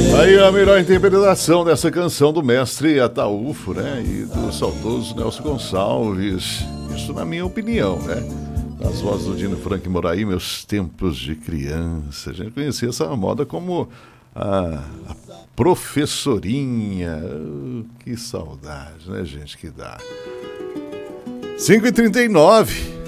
Aí a melhor interpretação dessa canção do mestre Ataúfo, né? E do saudoso Nelson Gonçalves. Isso na minha opinião, né? Nas vozes do Dino Frank Moraí, meus tempos de criança. A gente conhecia essa moda como a professorinha. Que saudade, né, gente, que dá. 5h39.